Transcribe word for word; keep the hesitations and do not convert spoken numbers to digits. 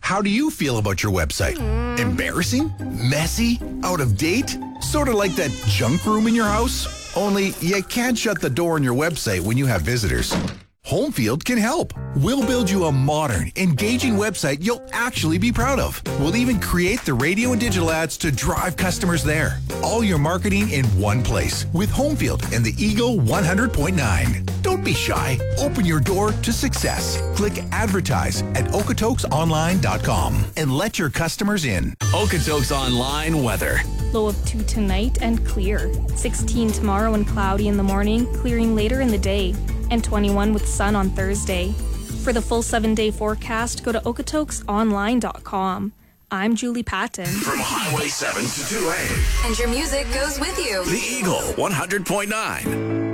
How do you feel about your website? Mm. Embarrassing? Messy? Out of date? Sort of like that junk room in your house? Only you can't shut the door on your website when you have visitors. Homefield can help. We'll build you a modern, engaging website you'll actually be proud of. We'll even create the radio and digital ads to drive customers there. All your marketing in one place with Homefield and the Eagle one hundred point nine. Don't be shy. Open your door to success. Click advertise at okotoks online dot com and let your customers in. Okotoks Online weather. Low of two tonight and clear. sixteen tomorrow and cloudy in the morning, clearing later in the day. And twenty-one with sun on Thursday. For the full seven-day forecast, go to okotoks online dot com. I'm Julie Patton. From Highway seven to two A. And your music goes with you. The Eagle one hundred point nine.